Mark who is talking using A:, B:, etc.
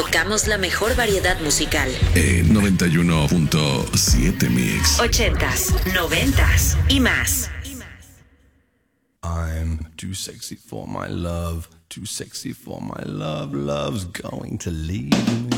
A: tocamos la mejor variedad musical.
B: 91.7 Mix.
A: 80s, 90s y más.
C: I'm too sexy for my love, too sexy for my love, love's going to leave me.